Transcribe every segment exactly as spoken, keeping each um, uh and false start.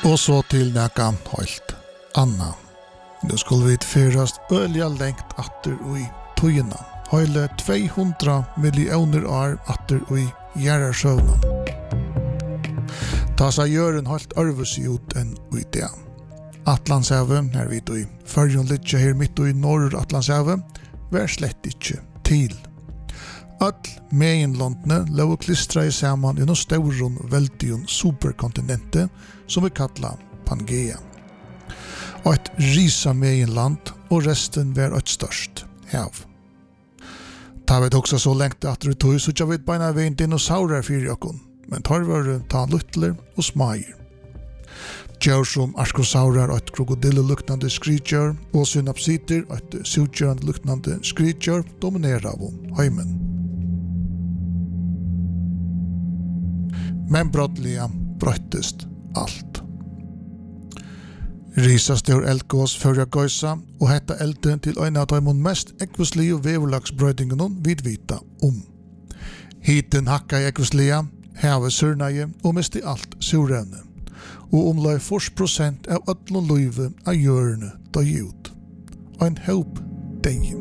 Och så till näka helt Anna. Nu skulle vi fyrast ölja längt atter i tøyina. Hele tvåhundra miljoner år atter i gjerrarsøvnen. Ta seg gjøren helt arves ut enn i det. Atlantshavet, her vi i Førjun Lidja her midt i Nord-Atlantshavet, var slett ikke til. All meginlandene lå klistra i saman i noen stauron veldion superkontinente som vi kallar Pangea. Og et risa meginland og resten var et størst hav. Ta vet også så lengt at det tog så jeg vet beina veien dinosaurer fyrir okkon, men tar var ta luttler og smager. Djur som arskosaurer og et krokodille-luknande skrikjør og synapsiter og et sutjørende-luknande skrikjør dominerer av heimen. Men brottliga brøttest alt. Risastor eldgås førja gøysa og hetta elden til øyne av de mest ekvislige veverlagsbrøydingene vid vita om. Hiten hakka i ekvislige, havet surnaje og misti alt surrevne, og omlai fyrst prosent av öllun løyve av hjørne døy ut. Og en håp deg.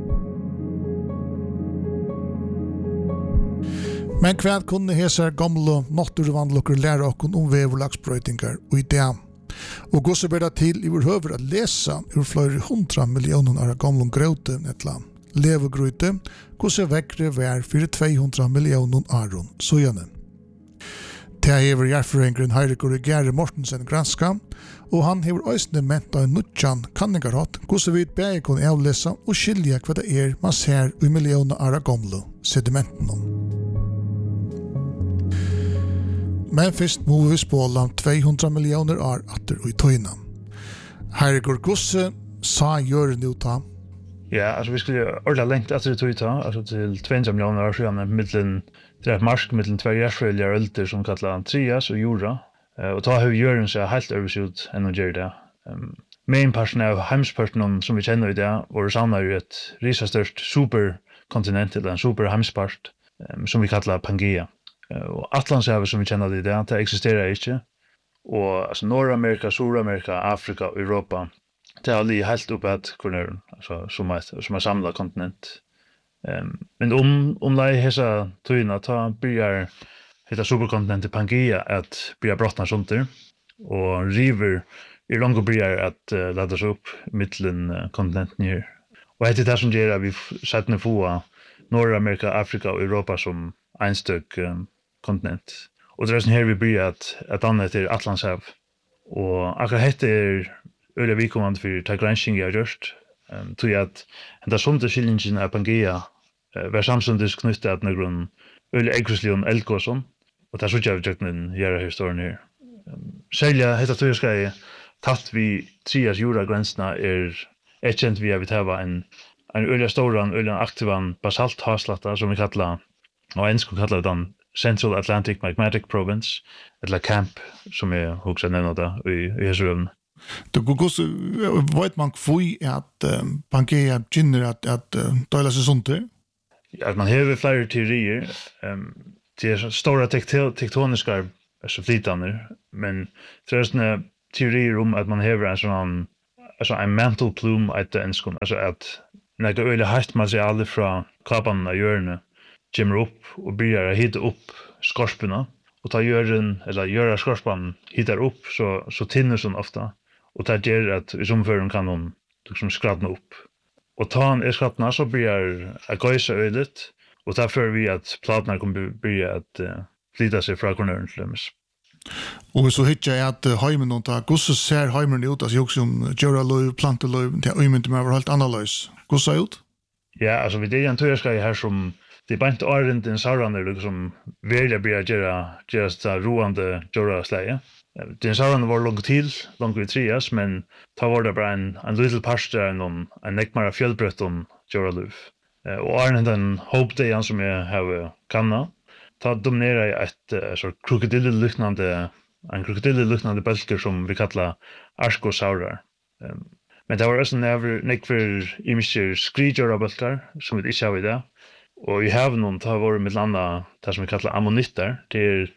Men hva kunne hesar gamle naturvandlokker lære okkon om veverlagsbrøydingar og idea? Og gå så bedre til i vår høver at lesa ur flere hundra millioner av gamle grøte etla levegrøte, gå så vekkre vær for tvåhundra millioner aron søgjane. Det hever hjerforengren Heirikur Gjerre Mortensen granska, og han hever øysene ment av en nutjan kanningarhatt, gå så vidt begge kunne avlesa og skilja hva det er man ser i millioner av gamle sedimenten. Men først må vi spåla tvåhundra millioner år atter i tøyna. Herregård Gosse sa gjøre nu ta. Ja, altså vi skulle ordla lengt atter i tøyta, altså til tvåhundra millioner år siden, mittlen, det er et marsk mittlen tver gjerdsfølger og ølter som kallar Trias og Jura, og ta har gjøren seg helt øvers ut enn å gjøre det. Um, Mainparten av heimsparten som vi kjenner i det, var samlet i et risastørst superkontinent, eller en superheimspart, um, som vi kallar Pangea. Og Atlantshavet som vi kjenner det i det, det eksisterer ikke. Og altså Nord-Amerika, Sur-Amerika, Afrika og Europa, det er alle helt oppe et kornøren, altså som et, som et samlet kontinent. Um, men om, om det er hese tøyene, da blir dette superkontinentet Pangea at blir brottna sunter, og river i langt blir at uh, laddes opp mittelen uh, kontinenten her. Og det er det som gjør at vi setter få Nord-Amerika, Afrika og Europa som einstøk um, kontinent. Og det er sånn her vi blir at, at annet er Atlantshav. Og akkurat hette er øyla vikommande for ta gransking jeg har gjort. Um, tog jeg at enda sånne skillingen av Pangea uh, var samsundes knyttet at noen øyla eggvislion eldgåsson. Og det er sånn jeg har gjort den gjøre historien her. Um, Selja hette tog jeg skal tatt vi trias jordagrensene er ekkjent vi har vi tava en en øyla storan, øyla aktivan basalt haslatta som vi kallar, og en skulle kalla den Central Atlantic Magmatic Province, eller CAMP, som jeg også nevner det i, i Hesrøvn. Du vet man hvor at uh, Pangea kjenner at, at uh, døyla seg sånt til? Ja, at man hever flere teorier. Um, det er stora tektoniska altså flytande, men det er sånne teorier om at man hever en sånn altså en mantle plume etter en skån, altså at når det er øyelig hardt materiale fra kapanen av hjørnet, kommer opp og begynner å hitte opp skorspene, og ta gjøren, eller gjøre skorspene hittar opp, så, så tinner sånn ofte, og det gjør at i sommerføren kan hun liksom skratne opp. Og ta han er skratna, så begynner å gøyse øyligt, og det fører vi at platene kommer begynne at uh, flytta seg fra kornøren til dem. Og så hittar jeg at uh, heimen og ta, hvordan ser heimen ut, altså jo som djuraløy, planteløy, det er øymyndig med helt annerledes. Hvordan ser det ut? Ja, altså vi det er en tøyerskei her som det er bare åren den sauraner liksom veldig blir gjøre gjøre det roende djurasleie. Den sauraner var langt til, langt i trias, men ta var det bare en, en liten parster enn en, en nekmare fjellbrøtt om djuraløy. Og åren den hoppdeien som jeg har kanna, ta dominerer jeg et uh, så krokodille-lyknande en krokodille-lyknande bølger som vi kallar arskosaurer. Um, men det var også nekver imisker skrigjørabølger som vi ikke har i det. Og i haven ta var med landa det som vi kallar ammonitter, det er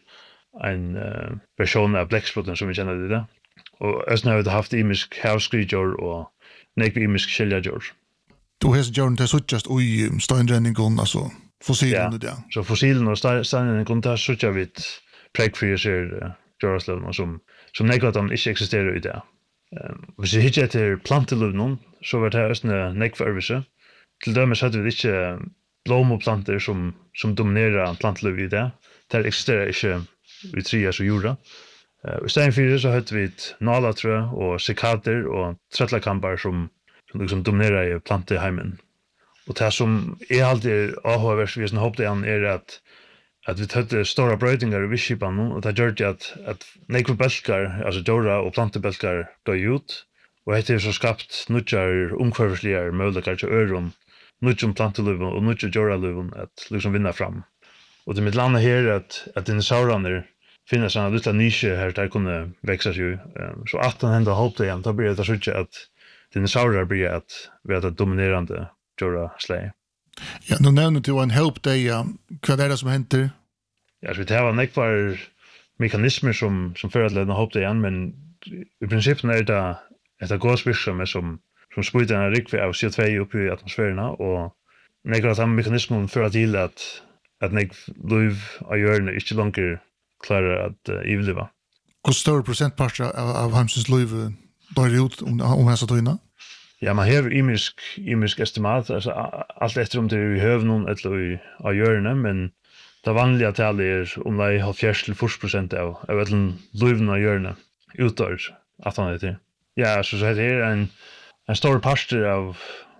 en uh, version av bläcksprotten som vi känner det där. Och östen har vi haft imisk havskridjor och nek imisk käljarjor. Du har gjort det så just i steinrenningen, alltså fossilen ja, det. Så fossilen och steinrenningen där så jag vet prägfria ser jorslöv som som nek att de inte existerar i det. Um, hvis vi hittar till plantelövnon så var det östen nek för överse. Till dömes hade vi inte blomoplanter som som dominerar plantlöv i det. Det existerar inte vi trias och jorda. Uh, I stedet för det så hade vi nalatrö och cikader och tröttlakampar som, som liksom dominerar i planteheimen. Och det som är alltid avhåvers vid en hoppdagen är att att vi hade stora bröjningar i visskipan och det gör det att, att nekva bälkar, alltså jorda och plantebälkar går ut. Och det är så skapt nutjar omkvarversliga möjligheter till öron, nutjum plantelöven och nutjum joralöven att liksom vinna fram. Och det med landa här att att dinosaurierna finner såna lilla nischer här där kunde växa sig. Så att den hända hoppade igen, då blir det så att dinosaurier blir att vara det dominerande jorda slä. Ja, nu nämner du en help dig, ja. Vad är det som händer? Ja, så det här var nekvar mekanismer som som för att lämna hopp igen, men i princip är det ett gåsvirksomhet som som sprider en rik av C O två upp i atmosfären och nekvar de mekanismen för att till att att nek liv av jorden inte längre klarar att uh, överleva. Hur stor procentpart av, av Hamsens liv dör ut om, om hans tøyna? Ja, man har imisk, imisk estimat, alltså allt efter om det är i hövnon eller i av jorden, men det vanliga talet är om det är halvfjerds till fyrtio procent av av alla liven av jorden utdör att han är till. Ja, så, så det är en en stor part av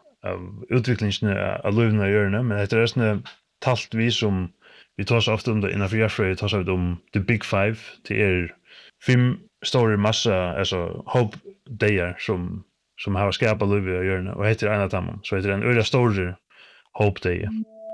av utvecklingen av liven av jorden, men det är resten talt vi som vi tar så ofta om det innanför hjärtfröj, tar så om the big five, det är fem stora massa, alltså hopp-dejar som som har skapat livet att göra, och heter en av dem, så heter det en öra stor hopp-deja.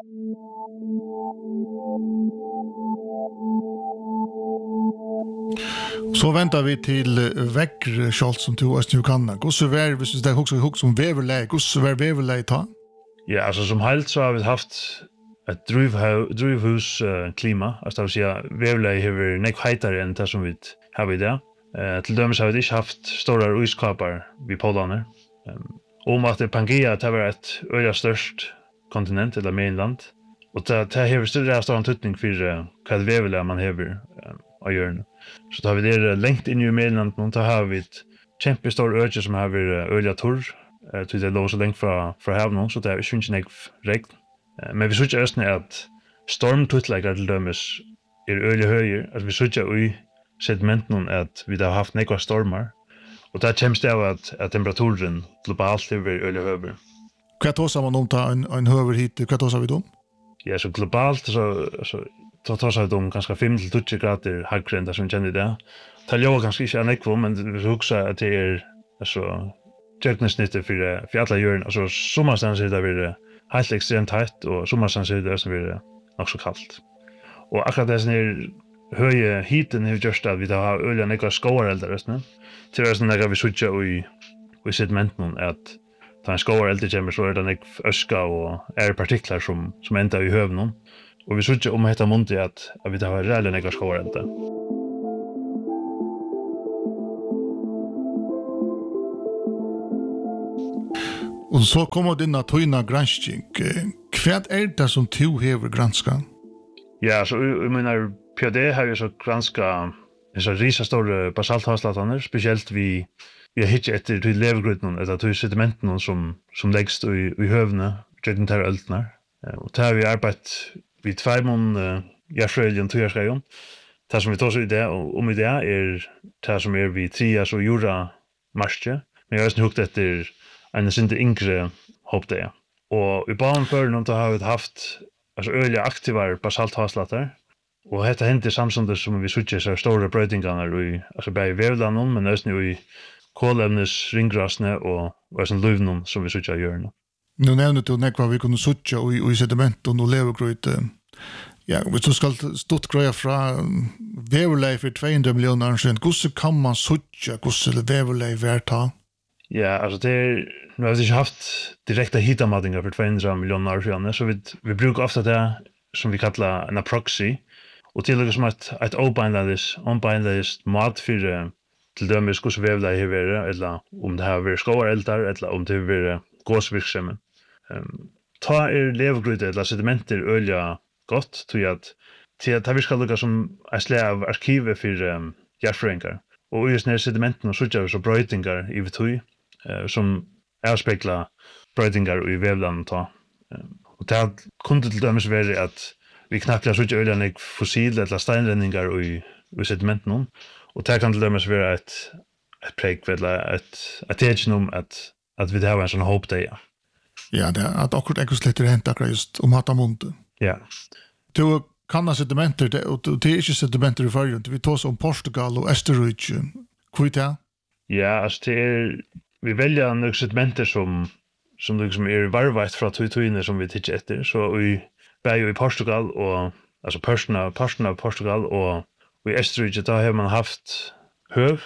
Så väntar vi till väckre Charles som tog oss nu kan. Hur så vär hvis det också hooks som väverläge, hur så vär väverläge ta? Ja, alltså som helt så har vi haft ett drivhus uh, klima, alltså det vill säga väverläge har nek heitare än det som vi har i det. Uh, till dömes har vi inte haft stora iskapar vid polarna. Um, om att det Pangea det var ett öra störst kontinent eller mainland. Och det, det har större stor antydning för uh, vad väverläge man har um, av jorden. Så då har vi det längt in i mainland, och då har vi ett kämpestor öke som har varit öliga torr. Uh, till det låg så längt från havet, så det är inte nek regn. Uh, men vi ser inte östning att stormtutläggar till dömes är öliga höjer. Att vi ser inte i sedimenten att vi har haft nekva stormar. Och det känns det av att, att temperaturen globalt är öliga höver. Vad tar man om ta en, en höver hit? Vad tar vi då? Ja, så globalt så, så då tar sig de ganska fem till tjugo grader högre än det som känner det. Det är ganska inte nekva, men vi också att det är alltså tjöknesnittet för, för alla jorden. Alltså sommarstans är det blir helt extremt hett och sommarstans är det som blir också kallt. Och akkurat det som är höje hiten har gjort att vi har öliga nekva skoareldar resten. Till det som vi suttja i, i sedimenten att ta en skoareldar kommer så är det nekv öska och airpartiklar som, som ändrar i hövnen. Och vi suttja om heta monti att, att vi har rädda nekva skoareldar. Och så kommer denna tøyna granskning. Vad är det som du hever granska? Ja, så jag menar P D har ju så granska en så risastor basalthavslatarna, speciellt vi vi har hittat efter till levergruten eller till sedimenten som som läggs i i hövna genom tar öltnar. Och där har vi arbetat vid två mån Jafrelian Tujarsrejon. Det som vi tar så i det om i det är det som är vi trias och jura marsche. Men jag har snukt efter en synte yngre hopp det. Och i banan för någon har vi haft alltså öliga aktiva basalthavslatar. Och detta händer samtidigt som vi switchar så stora brötingar i alltså bäj vävlanon men också i kolämnes ringrasne och och sån luvnon som vi switchar gör nu. Nu nämner du nekva vi kunde switcha och i sedimenten och levergröt. Ja, vi så ska stort greja från väverlej för tvåhundra miljoner år sedan. Hur så kan man switcha hur så väverlej värta? Ja, alltså det är nu har vi inte haft direkta hitamatningar för tvåhundra miljoner år sedan så vi vi brukar ofta det som vi kallar en proxy. och till liksom att ett obindlades onbindlades mat för till dömes hur så vävla i vara eller om det har varit skoareldar eller om det har varit gåsvirksomhet. Um, ta er levgryte eller sedimenter ölja gott tror jag att till att vi ska lukka som ett slag av arkivet för um, hjärtfröingar. Och just när sedimenten så gör så bröjtingar i vitui uh, som avspeglar bröjtingar i vävlan ta. Um, och det kunde till dömes vara att vi knappt så gör öljan en fossil eller steinränningar i, i sedimenten. Och det kan till dömes vara ett, ett prägg eller ett, ett tecken om att, att vi har en sån hopp där. Ja, det är att akkurat ekkur slettir hent akkurat just om hata mundu. Ja. Du kan ha sedimenter, det, og det er ikke sedimenter i Føroyum. Vi tar om Portugal og Østerrike. Hva er det? Ja, altså det er, vi velger noen sedimenter som, som liksom er varvet fra tøytøyene som vi tidsjer etter. Så vi er jo i Portugal, og, altså parten av, parten av Portugal, og, og i Østerrike da har man haft høv,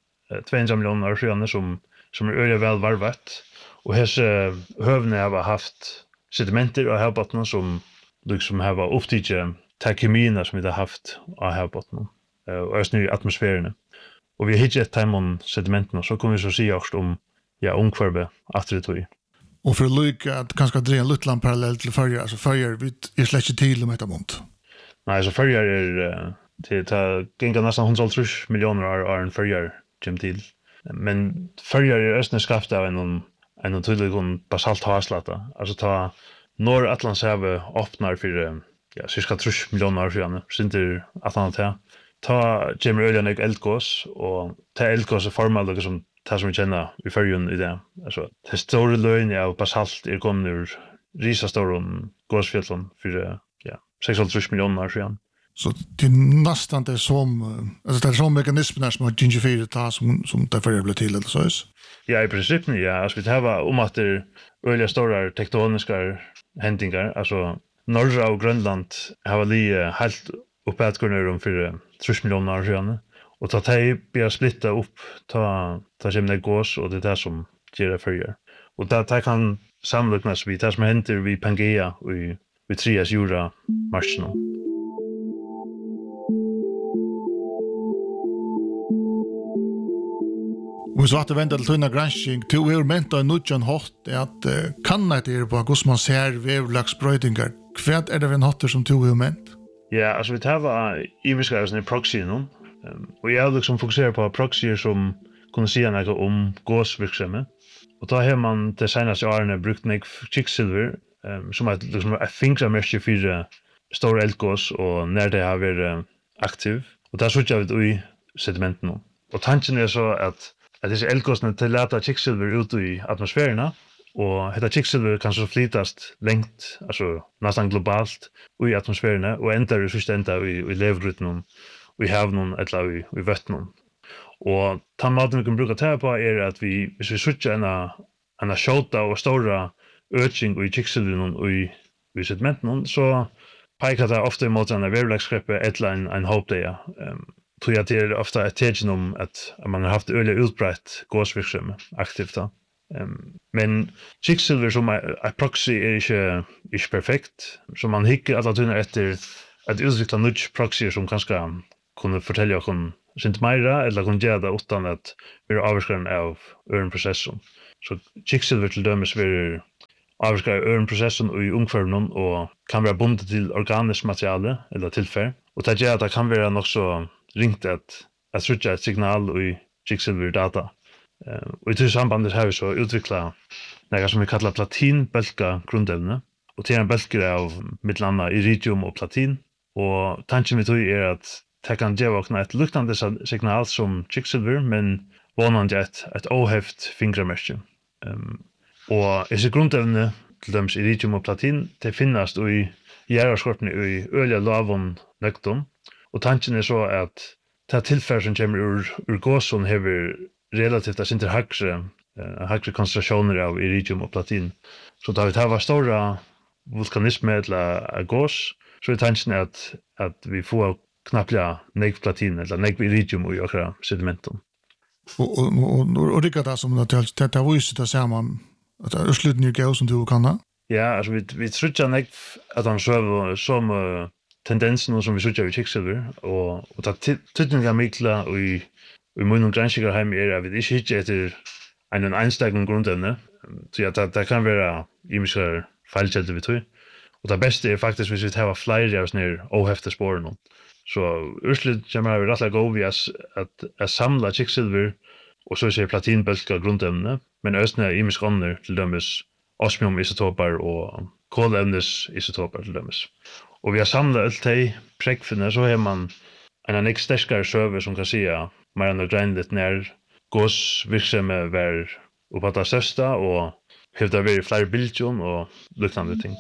to hundre millioner år siden, som, som er øyelig vel varvet. Och hese hövne har haft sedimenter och havbottnen som liksom har upptidget ta kemierna som vi har haft av havbottnen och öst nu i atmosfären. Och vi har hittat ett time sedimenten så kommer vi så se också om ja omkvarbe efter det. Och för att lycka att kanske dra en liten parallell till Føroyar, alltså Føroyar vi är släkt till om detta mont. Nej, så Føroyar är till ta gänga nästan hundratals miljoner år en Føroyar gem till. Men Føroyar är östne skaft av en en tydligen basalt havslata. Alltså ta Nordatlantshavet öppnar för ja, cirka tre miljoner år sedan. Sinter Atlantet. Ta Jimmy Öljan och eldgås och ta eldgås formar liksom det som vi känner i Føroyum i det. Alltså det stora lögn av basalt är kommit ur risastora gåsfjällen för ja, sexhundratre miljoner år sedan. Så det är nästan det som alltså det är som mekanismerna som har gingifirat ta som som det Føroyar blev till eller så är. Ja, i princip ja, alltså vi har om att det öliga stora tektoniska händingar, alltså norra och Grönland har li helt uppåt går om för tre miljoner år sedan och ta tej blir splitta upp ta ta gemne gås och det där som ger det för och där ta kan samlas vi det som händer vi Pangea och vi Trias Jura marschen. Og så at det venter til tøyna gransking, til vi har ment av nødjan hatt er at uh, kan det er på hvordan man ser vevlagsbrøytingar. Hva er det vi hatt som to har ment? Ja, altså vi tar i beskrivelsen i proxyen, um, og jeg har liksom fokuseret på proxyer som kunne si noe om gåsvirksomhet. Og da har man det seneste årene brukt meg kiksilver, um, som er liksom et fingramerke for store eldgås, og når det har vært aktiv. Og da sørger vi i sedimenten. Og tanken er så at att dessa eldgåsarna tillåter kiksilver ut i atmosfären och detta kiksilver kan så flyttas längt, alltså nästan globalt i atmosfären och ändrar i sista ända i, i levgryten och i havnen eller i, i vattnen. Och den maten vi kan bruka ta på är att vi, hvis vi switchar en, en skjota och stora ökning i kiksilveren och i, i sedimenten så pekar det ofta emot en vävlagsgreppe eller en, en hoppdeja. Um, tror jag det är ofta ett tecken om att man har haft öliga utbrett gåsvirksomhet aktivt. Um, men kiksilver som är proxy är inte, inte perfekt. Så man hickar alla tunnar efter att utveckla nytt proxyer som kanske kunde fortälja om sint mera eller kunde göra det utan att vi är avskrämda av öronprocessen. Så kiksilver till dömes blir avskrämda av öronprocessen och i omkvarven och kan vara bundet till organiskt material eller tillfär. Och det gör att det kan vara nog så ringt att att switcha ett signal i kiksilver data. Uh, och i det sambandet har vi så utveckla något som vi kallar platinbälka grundämne. Och det är en bälkare av mittlanda iridium och platin. Och tanken med det är att det kan ge också ett luktande signal som kiksilver, men vanande ett, ett ohäft fingermärke. Um, och i grundämne till döms iridium och platin, det finnas i järaskorpene i öliga lavon nekton. Och tanken är så att det tillfär som kommer ur, ur gåsen har relativt att inte högre, uh, högre koncentrationer av iridium och platin. Så då vi tar stora vulkanismer eller gås, så är tanken att, att vi får knapplega negv platin eller negv iridium i okra sedimenten. Och och och och det kan det som det det det var ju så där ser man att det är slutningen gås som du kan. Ja, alltså vi vi tror negv att han så som tendensen som vi ser i kiksilver, og, og det tydninga mikla i, i munnen granskere hjemme er at vi ikke hittar etter en einstakken grundevne, så at det, det kan være imiskere feilkjelder vi tog. Og det beste er faktisk hvis vi tar flere av sånne ohefte sporene. Så urslit kommer vi rettelig gå ved at, at samla kiksilver, og så ser platinbølger grundevne, men østene er imisk ånder til dømes osmium-isotoper og kolevnes-isotoper til dømes. Og vi har samlet alt de prekfene, så har man en annen sterskere søve som kan si at mer enn å greine litt nær gåsvirksomhet var oppe av det største, og hevde å være flere bildjon og luknande ting.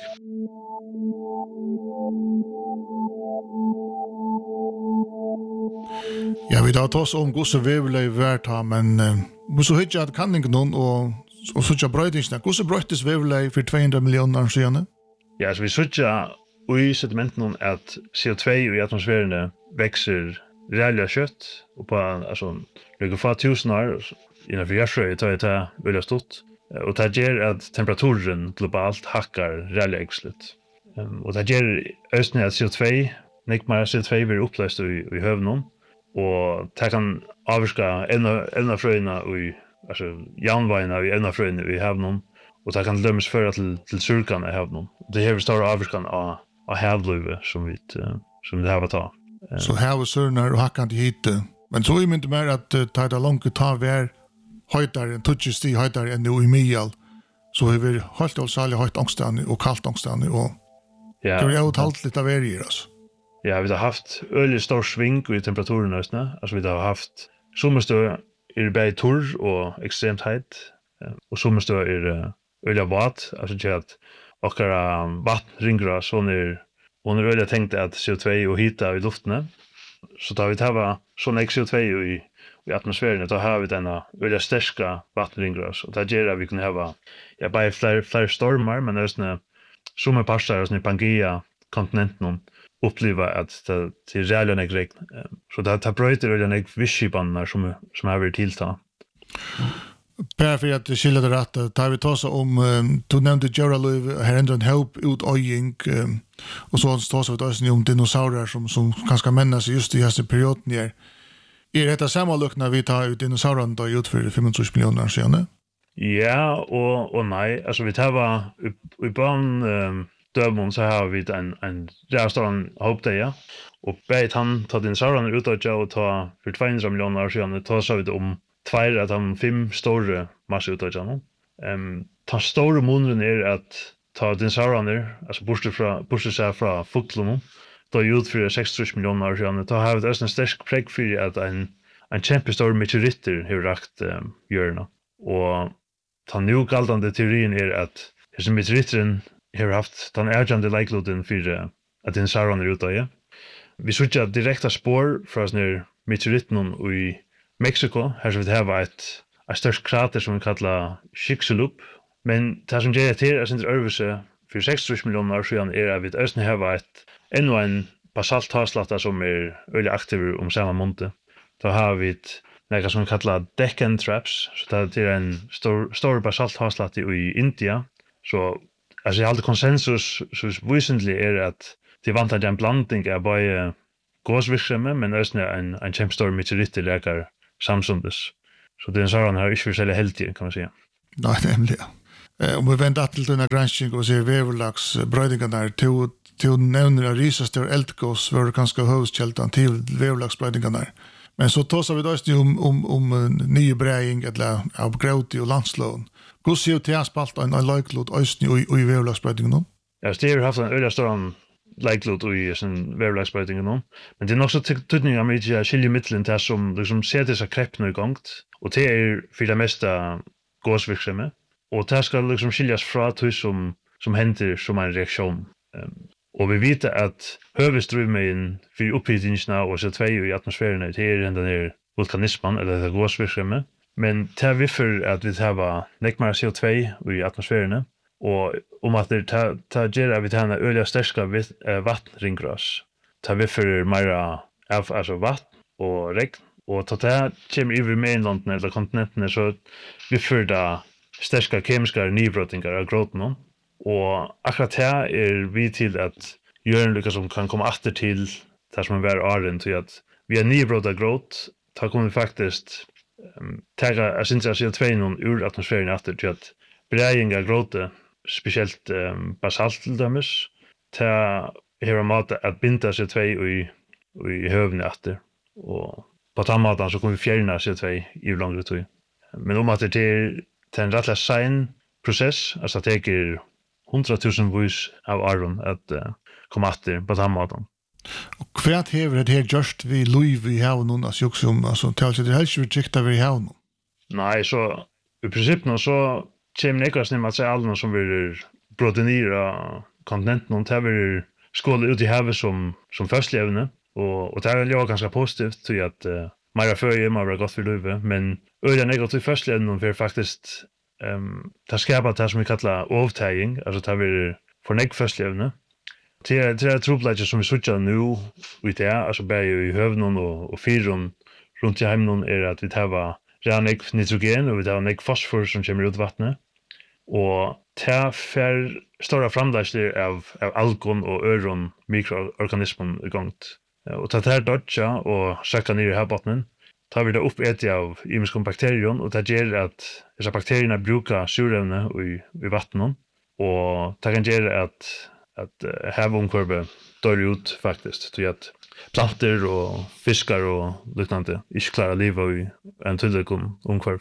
Ja, vi tar oss om gosse veveløy vært her, men uh, så hyggelig at kan ikke noen, og, og så ikke brøytingsene. Gosse brøytes veveløy for to hundre millioner siden? Ja, altså vi så ikke i sedimenten at C O två i atmosfæren vekser reelle kjøtt, og på altså, lykke fra tusen år, innenfor hjertrøy, tar jeg til veldig stort. Og det gjør at temperaturen globalt hakker reelle eggslut. Um, og det gjør østene at C O två, nekmere C O två blir oppløst i, i høvnen, og det kan avvirke evnafrøyene i, altså jernveiene i evnafrøyene i havnen, og det kan dømes føre til, til surkene i havnen. Det har større avvirkene av, av havløyve som vi, uh, som vi har å ta. Uh, Så havet surner og hakkende hit, men så er det mer at uh, det er langt ta vær høytere, tøtje sti høytere enn det i Mial, så har vi holdt oss særlig høyt ångstene og kaldt ångstene, og ja, det er jo talt litt av vær i oss. Ja, vi har haft øyelig stor sving i temperaturen nøstene. Altså vi har haft sommerstøy er bare torr og ekstremt heit, og sommerstøy er øyelig vat, altså ikke at okkara vattringere sånn er, og er øyelig tenkt at C O två og hita i luftene. Så da vi tar sånn ek C O två i, i atmosfæren, da har vi denne øyelig sterska vattringere, og da gjør vi kunne ha ja, bare flere, flere stormer, men nøstene sommerparstar og Pangea kontinenten uppleva att det till reella regn. Så det tar bröter och den visskibannar som som har varit tillta. Per för att skilja det rätt, tar vi tasa om du nämnde Joralöv här ändå en help ut ojing och så tasa vi tasa om dinosaurier som som kanske männas just i den perioden ner. Är detta samma lukna vi tar ut dinosaurierna då ut för femtiotre miljoner sedan? Ja, och och nej, alltså vi tar var i barn dömon så har vi en en restaurang hopp där ja. Och beit han ta din sauran ut och jag ta för två hundra miljoner år sedan ta så vid om två att han fem stora massa ut och jag. Ehm ta stora munnen är att ta din sauran där alltså borste från borste sig från fotlon då ut för sextiotre miljoner år sedan ta har det en stark präg för att en en kämpestor meteoriter har rakt um, görna. Och ta nu galdande teorin är att det som meteoriten har haft den ärgande likeligheten för uh, att den sauran är ute, ja. Vi såg direkta spår från sån meteoriten i Mexiko, här så vi har ett ett stort krater som vi kallar Chicxulub, men det som ger till är sin överse för sextiotre miljoner år sedan är att vi östne har ett ännu en basalthavslatta som är väldigt aktiv om samma monte. Då har vi ett något som vi kallar Deccan Traps, så det är en stor stor basalthavslatta i India. Så alltså jag har konsensus så visentligt är att det vantar en blandning av både gåsvirksomhet, men også en, en kjempestor meteoritt leker samsundes. Så den sauran har ikke vært heldig, kan man si. Nei, nemlig. Eh, om vi venter til denne gransking og ser veverlags brøydingene til, til nevner av risastor eldgås var det ganske høvskjeltan til veverlagsbrøydingene. Men så tåser vi da om, om, om nye breying eller av grøti og landslån. Hvor ser det til spalt en, en løyklod østning og i veverlagsbrøydingene? Ja, så det har haft en øyla stor likelihood i sin verlagsbrøydingen nå. Men det er nok så tydning av mye skilje mittelen til som liksom ser disse kreppene i gang, og det er for det meste gåsvirksomhet, og det skal liksom skiljes fra det som, som henter som en reaksjon. Um, og vi vet at høvestrømmen for opphittingen og C O två i atmosfæren det er den vulkanismen, eller det gåsvirksomhet, men det er vi for at vi har nekmere C O två i atmosfæren, og om at det ta, ta gjør at vi tar en øyelig sterske uh, vattringras. Ta vi for mer av altså vatten og regn, og ta det kommer over mainlandene eller kontinentene, så vi får da sterske kemiske nybrottinger av gråten. Og akkurat her er vi til at jorden lyckas som kan komma åter till där som är åren till att vi är nybroda growth tar kommer vi faktiskt um, taga jag syns jag C O två någon ur atmosfären åter till att beräkningar growth speciellt um, basalt till dömes ta hela mat att binda C O två i i hövne åter och på tamatan så kommer vi fjärna C O två i längre tid. Men om att det är en rättla sein process, alltså det tar hundratusen vis av aron att uh, komma åter på tamatan. Och kvart hever det här just vi Louis vi har någon alltså också om alltså till det helst vi tyckte vi har någon. Nej, så i princip nu så kommer det inte att säga alla som vill proteinera kontinenten och täver skål ut i havet som som förstlevande och och det är ju ganska positivt till att uh, Mera för är mer gott för livet, men öliga negativt förstleden för faktiskt ehm ta skapa det som vi kallar avtägning, alltså ta vi för neg förstlevne. Det det är trubbelager som vi söker nu ut där, alltså bär i hövnen och och fyron runt i hemmen är att vi tar redan nitrogen och vi tar neg fosfor som kommer ut vattnet. Och ta för stora framdagsler av av algon och öron mikroorganismer igångt. Och ta här dotcha och söka ner i havbottnen. Tar vi det upp ett av imiska bakterier och det gör att dessa bakterierna brukar syreämne i i vattnet och det kan göra att att uh, havomkurve dör ut faktiskt till att plantor och fiskar och liknande inte klarar leva i en tydlig omkurv.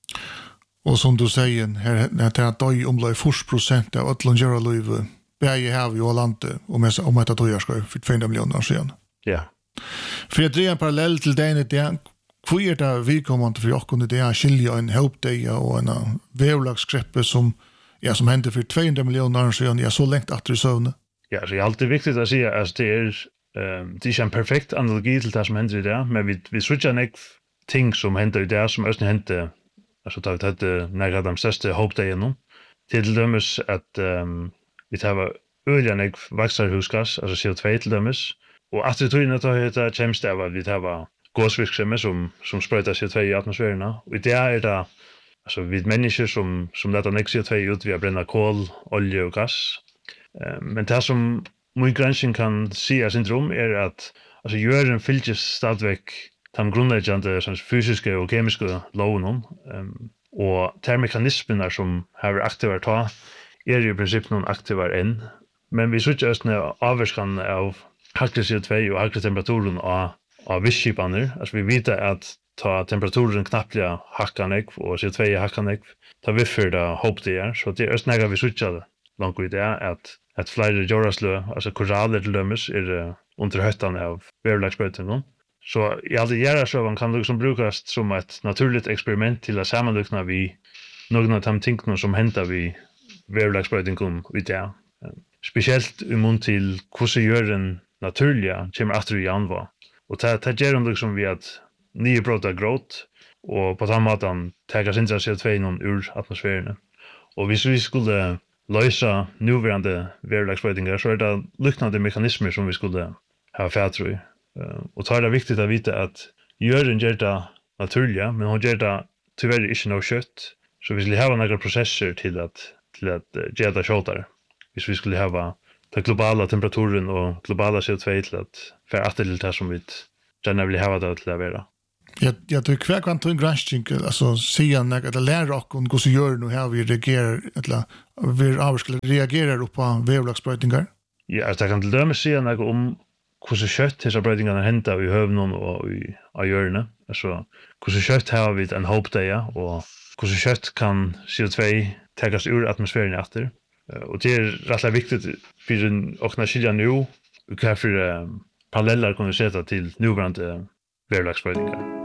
Och som du säger här det är att döj omlai fyrtio procent av alla djurliv bäge hav i landet och med om att det ska för två miljoner år sedan. Ja. För att dra en parallell till den det hur är det vi kommer till för kunde det skilja en hopdeja och en vävlagskreppe som ja som hände för tvåhundra miljoner år sedan ja så länge att det sövne. Ja, så är alltid viktigt att säga att det är ehm det är en perfekt analogi till det som händer i det, men vi vi switchar nek ting som händer i det som östen hände alltså tar vi hade några de största hopdeja nu. Till dömes att ehm vi tar öliga nek växthusgas alltså C O två till dömes. Och att det tror jag att det känns det att vi tar gåsvirksomhet som som sprutar C O två i atmosfären och det är det alltså vi människor som som låter C O två ut via bränna kol, olja och gas. Eh, men det som min granskning kan se syndrom är att alltså jorden fylls stadväck de grundläggande sån fysiska och kemiska lagarna um, och termekanismerna som har aktiverat ta är ju i princip någon aktivar än men vi söker just när avskan av högre C O två och högre temperaturen av av visskipaner alltså vi vet att ta temperaturen knappliga hackanek och C O två hackanek ta vi för det hopp det är så det är just när vi söker långt ut är att att flera jordaslö alltså koraller till dömes är under höttan av vävlagsbröten. Så i alla göra så man kan liksom brukas som ett naturligt experiment till att sammanlukna vi någon av de tingna som händer vi vävlagsbröten ut där. Speciellt imot till hur så gör den naturliga kommer att i januari. Och det det gör de liksom vi att nya bröta growth och på samma sätt ta sig inte C O två någon ur atmosfären. Och hvis vi skulle lösa nuvarande vävlagsbrötningar så är det liknande mekanismer som vi skulle ha färdtro i. Uh, och det är viktigt att veta att jorden gör det naturliga, men hon gör det tyvärr inte något kött. Så vi skulle ha några processer till att, till att uh, göra det köttare. Hvis vi skulle ha den globala temperaturen och globala C O två till att för att det är som vi gärna vill ha det till att vara. Jag jag tycker kvar kan ta en granskning alltså se när det lär och hur så gör nu här vi reagerar eller vi avskriver reagerar på vävlagsbrötningar. Ja, alltså jag kan till dömes se något om hur så kött dessa brötningarna händer i hövnen och i ajörne. Alltså hur så kött har vi en hoppdeja och hur så kött kan C O två tagas ur atmosfären efter. Och det är rätt viktigt för en och när skilja nu och varför um, paralleller kan vi sätta till nuvarande vävlagsbrötningar.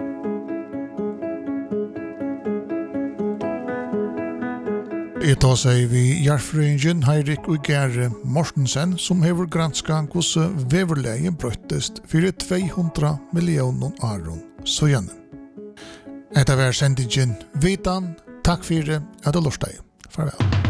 Jeg tar seg vi Jarfrøyngen Heirik og Gere Mortensen som hever granska hos veverleien brøttest for tvåhundra millioner aron så gjerne. Etter hver sendingen Vitan, takk for at du lortet. Farvel.